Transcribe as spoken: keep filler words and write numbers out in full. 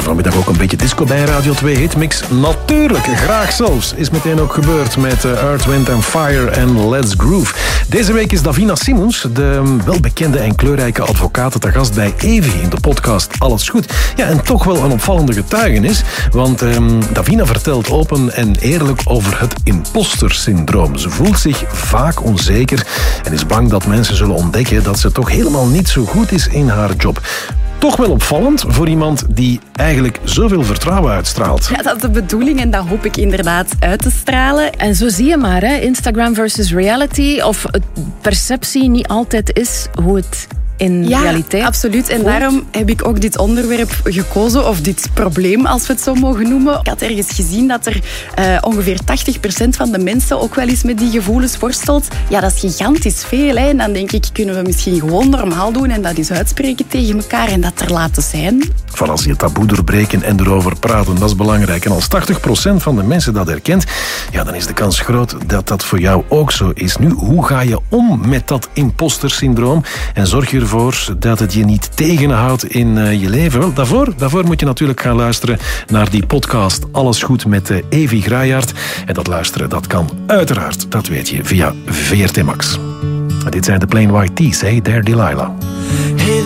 vanmiddag ook een beetje disco bij Radio twee Hitmix. Natuurlijk, graag zelfs. Is meteen ook gebeurd met Earth, Wind and Fire en Let's Groove. Deze week is Davina Simmons, de welbekende en kleurrijke advocaat, te gast bij Evi in de podcast Alles Goed. Ja, en toch wel een opvallende getuigenis, want um, Davina vertelt open en eerlijk over het impostersyndroom. Ze voelt zich vaak onzeker en is bang dat mensen zullen ontdekken dat ze toch helemaal niet zo goed is in haar job. Toch wel opvallend voor iemand die eigenlijk zoveel vertrouwen uitstraalt. Ja, dat is de bedoeling en dat hoop ik inderdaad uit te stralen. En zo zie je maar, hè. Instagram versus reality. Of perceptie niet altijd is hoe het in ja, realiteit absoluut. En voelt. daarom heb ik ook dit onderwerp gekozen, of dit probleem, als we het zo mogen noemen. Ik had ergens gezien dat er uh, ongeveer tachtig procent van de mensen ook wel eens met die gevoelens worstelt. Ja, dat is gigantisch veel. Hè. En dan denk ik, kunnen we misschien gewoon normaal doen en dat eens uitspreken tegen elkaar en dat er laten zijn. Van als je het taboe doorbreken en erover praten, dat is belangrijk. En als tachtig procent van de mensen dat herkent, ja, dan is de kans groot dat dat voor jou ook zo is. Nu, hoe ga je om met dat impostersyndroom en zorg je ervoor dat het je niet tegenhoudt in uh, je leven? Wel, daarvoor, daarvoor moet je natuurlijk gaan luisteren naar die podcast Alles Goed met uh, Evi Graaijaert. En dat luisteren, dat kan uiteraard, dat weet je, via V R T Max. En dit zijn de Plain White T's, hey, there Delilah.